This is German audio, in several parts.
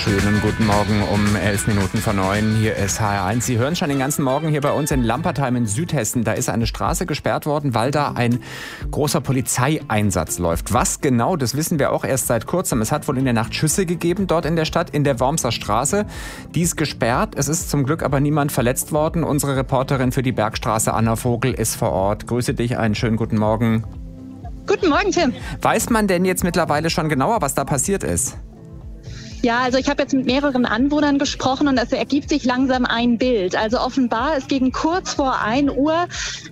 Schönen guten Morgen um 11 Minuten vor 9. Hier ist HR1. Sie hören schon den ganzen Morgen hier bei uns in Lampertheim in Südhessen. Da ist eine Straße gesperrt worden, weil da ein großer Polizeieinsatz läuft. Was genau, das wissen wir auch erst seit kurzem. Es hat wohl in der Nacht Schüsse gegeben dort in der Stadt, in der Wormser Straße. Die ist gesperrt. Es ist zum Glück aber niemand verletzt worden. Unsere Reporterin für die Bergstraße, Anna Vogel, ist vor Ort. Grüße dich, einen schönen guten Morgen. Guten Morgen, Tim. Weiß man denn jetzt mittlerweile schon genauer, was da passiert ist? Ja, also ich habe jetzt mit mehreren Anwohnern gesprochen und es ergibt sich langsam ein Bild. Also offenbar, es gegen kurz vor 1 Uhr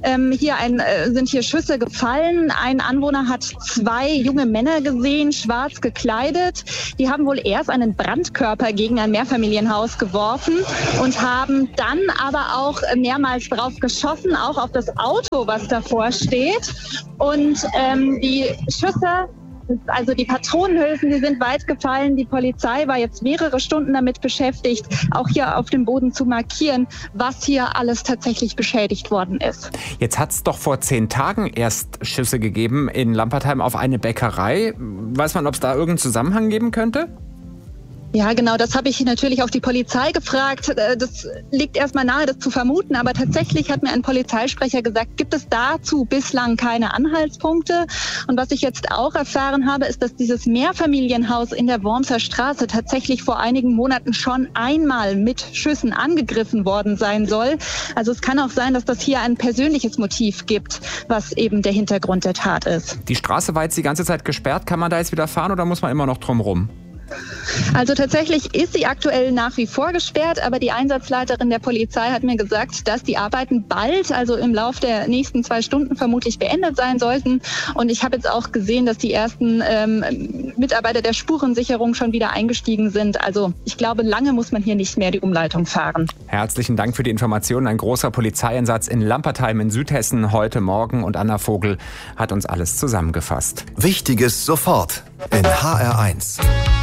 sind hier Schüsse gefallen. Ein Anwohner hat 2 junge Männer gesehen, schwarz gekleidet. Die haben wohl erst einen Brandkörper gegen ein Mehrfamilienhaus geworfen und haben dann aber auch mehrmals drauf geschossen, auch auf das Auto, was davor steht. Und die Schüsse... Also die Patronenhülsen, die sind weit gefallen. Die Polizei war jetzt mehrere Stunden damit beschäftigt, auch hier auf dem Boden zu markieren, was hier alles tatsächlich beschädigt worden ist. Jetzt hat es doch vor 10 Tagen erst Schüsse gegeben in Lampertheim auf eine Bäckerei. Weiß man, ob es da irgendeinen Zusammenhang geben könnte? Ja, genau, das habe ich natürlich auch die Polizei gefragt. Das liegt erstmal nahe, das zu vermuten, aber tatsächlich hat mir ein Polizeisprecher gesagt, gibt es dazu bislang keine Anhaltspunkte. Und was ich jetzt auch erfahren habe, ist, dass dieses Mehrfamilienhaus in der Wormser Straße tatsächlich vor einigen Monaten schon einmal mit Schüssen angegriffen worden sein soll. Also es kann auch sein, dass das hier ein persönliches Motiv gibt, was eben der Hintergrund der Tat ist. Die Straße war jetzt die ganze Zeit gesperrt. Kann man da jetzt wieder fahren oder muss man immer noch drum rum? Also tatsächlich ist sie aktuell nach wie vor gesperrt, aber die Einsatzleiterin der Polizei hat mir gesagt, dass die Arbeiten bald, also im Lauf der nächsten 2 Stunden vermutlich beendet sein sollten. Und ich habe jetzt auch gesehen, dass die ersten Mitarbeiter der Spurensicherung schon wieder eingestiegen sind. Also ich glaube, lange muss man hier nicht mehr die Umleitung fahren. Herzlichen Dank für die Informationen. Ein großer Polizeieinsatz in Lampertheim in Südhessen heute Morgen und Anna Vogel hat uns alles zusammengefasst. Wichtiges sofort in HR1.